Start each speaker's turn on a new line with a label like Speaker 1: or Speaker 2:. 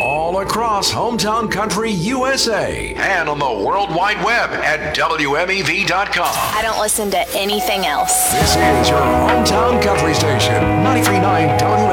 Speaker 1: all across Hometown Country USA and on the World Wide Web at WMEV.com.
Speaker 2: I don't listen to anything else.
Speaker 1: This is your Hometown Country Station, 93.9 WMEV.